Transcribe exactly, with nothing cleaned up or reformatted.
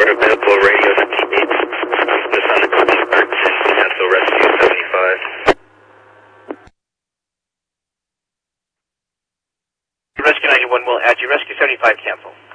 We're available radio fifty-eight. Just on the Coach Arts and Cancel Rescue seventy-five. Rescue ninety-one will add you. Rescue seventy-five cancel.